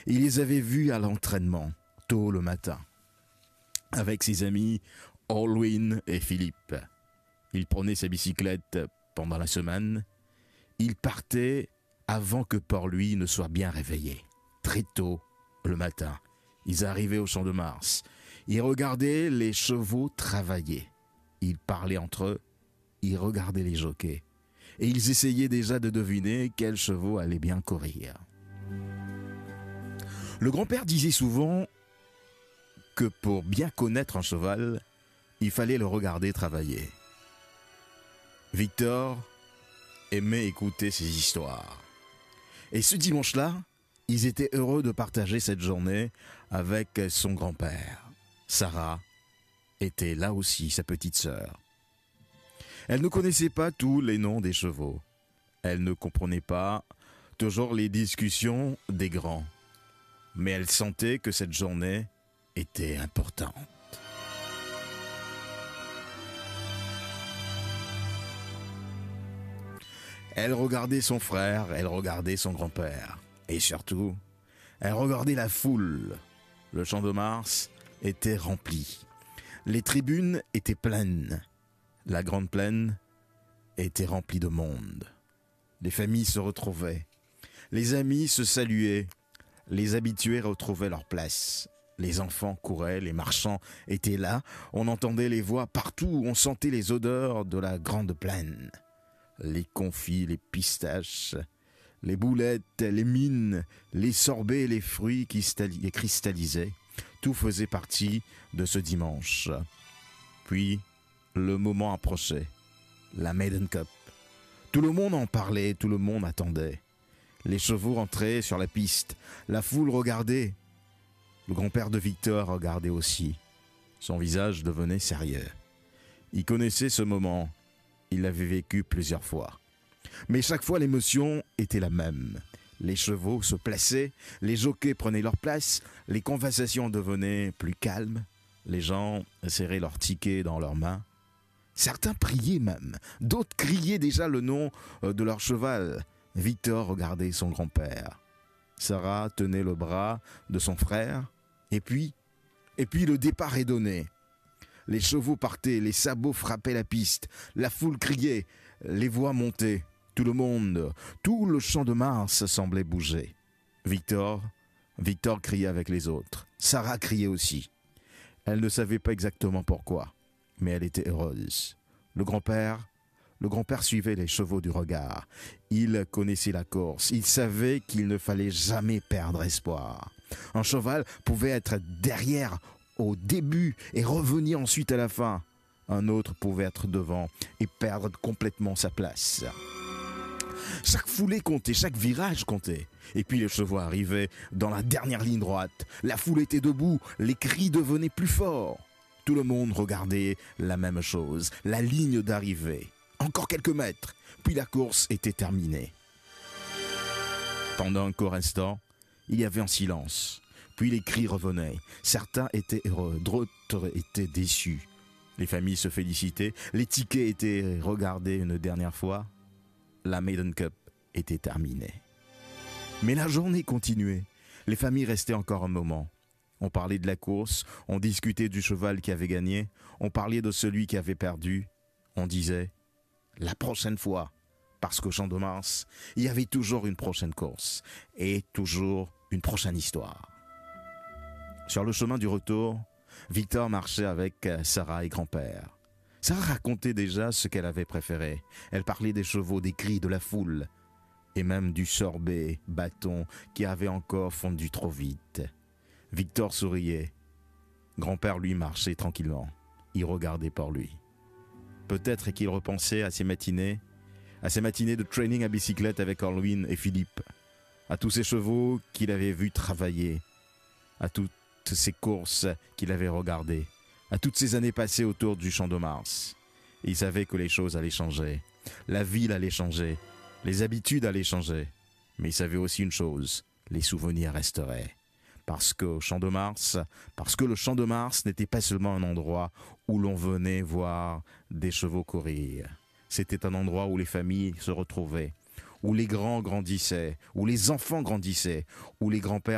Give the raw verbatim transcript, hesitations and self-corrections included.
Il les avait vus à l'entraînement, tôt le matin, avec ses amis Orwin et Philippe. Il prenait sa bicyclette pendant la semaine. Il partait avant que Port-Louis ne soit bien réveillé. Très tôt le matin, ils arrivaient au Champ de Mars. Ils regardaient les chevaux travailler. Ils parlaient entre eux. Ils regardaient les jockeys. Et ils essayaient déjà de deviner quels chevaux allaient bien courir. Le grand-père disait souvent que pour bien connaître un cheval, il fallait le regarder travailler. Victor aimait écouter ces histoires. Et ce dimanche-là, ils étaient heureux de partager cette journée avec son grand-père. Sarah était là aussi, sa petite sœur. Elle ne connaissait pas tous les noms des chevaux. Elle ne comprenait pas toujours les discussions des grands. Mais elle sentait que cette journée était importante. Elle regardait son frère, elle regardait son grand-père. Et surtout, elle regardait la foule. Le Champ de Mars était rempli. Les tribunes étaient pleines. La grande plaine était remplie de monde. Les familles se retrouvaient. Les amis se saluaient. Les habitués retrouvaient leur place. Les enfants couraient, les marchands étaient là. On entendait les voix partout, on sentait les odeurs de la grande plaine. Les confits, les pistaches, les boulettes, les mines, les sorbets, les fruits qui cristallisaient. Tout faisait partie de ce dimanche. Puis, le moment approchait. La Maiden Cup. Tout le monde en parlait, tout le monde attendait. Les chevaux rentraient sur la piste. La foule regardait. Le grand-père de Victor regardait aussi. Son visage devenait sérieux. Il connaissait ce moment. Il l'avait vécu plusieurs fois. Mais chaque fois, l'émotion était la même. Les chevaux se plaçaient, les jockeys prenaient leur place, les conversations devenaient plus calmes, les gens serraient leurs tickets dans leurs mains. Certains priaient même, d'autres criaient déjà le nom de leur cheval. Victor regardait son grand-père. Sarah tenait le bras de son frère. Et puis, et puis le départ est donné. Les chevaux partaient, les sabots frappaient la piste. La foule criait, les voix montaient. Tout le monde, tout le Champ de Mars semblait bouger. Victor, Victor criait avec les autres. Sarah criait aussi. Elle ne savait pas exactement pourquoi, mais elle était heureuse. Le grand-père, le grand-père suivait les chevaux du regard. Il connaissait la course. Il savait qu'il ne fallait jamais perdre espoir. Un cheval pouvait être derrière au début et revenir ensuite à la fin. Un autre pouvait être devant et perdre complètement sa place. Chaque foulée comptait, chaque virage comptait. Et puis les chevaux arrivaient dans la dernière ligne droite. La foule était debout, les cris devenaient plus forts. Tout le monde regardait la même chose, la ligne d'arrivée. Encore quelques mètres, puis la course était terminée. Pendant un court instant, il y avait un silence. Puis les cris revenaient. Certains étaient heureux, d'autres étaient déçus. Les familles se félicitaient, les tickets étaient regardés une dernière fois. La Maiden Cup était terminée. Mais la journée continuait. Les familles restaient encore un moment. On parlait de la course, on discutait du cheval qui avait gagné, on parlait de celui qui avait perdu. On disait « la prochaine fois », parce qu'au Champ de Mars, il y avait toujours une prochaine course et toujours une prochaine histoire. Sur le chemin du retour, Victor marchait avec Sarah et grand-père. Sarah racontait déjà ce qu'elle avait préféré. Elle parlait des chevaux, des cris, de la foule, et même du sorbet bâton qui avait encore fondu trop vite. Victor souriait. Grand-père, lui, marchait tranquillement. Il regardait par lui. Peut-être qu'il repensait à ses matinées, à ses matinées de training à bicyclette avec Orwin et Philippe, à tous ces chevaux qu'il avait vus travailler, à toutes ces courses qu'il avait regardées, à toutes ces années passées autour du Champ de Mars. Et il savait que les choses allaient changer. La ville allait changer. Les habitudes allaient changer. Mais il savait aussi une chose, les souvenirs resteraient. Parce qu'au Champ de Mars, parce que le Champ de Mars n'était pas seulement un endroit où l'on venait voir des chevaux courir. C'était un endroit où les familles se retrouvaient, où les grands grandissaient, où les enfants grandissaient, où les grands-pères